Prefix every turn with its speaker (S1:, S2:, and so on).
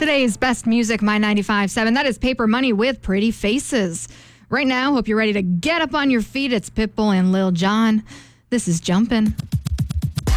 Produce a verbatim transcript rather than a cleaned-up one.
S1: Today's best music, My ninety-five point seven. That is Paper Money with Pretty Faces. Right now, hope you're ready to get up on your feet. It's Pitbull and Lil Jon. This is Jumpin'.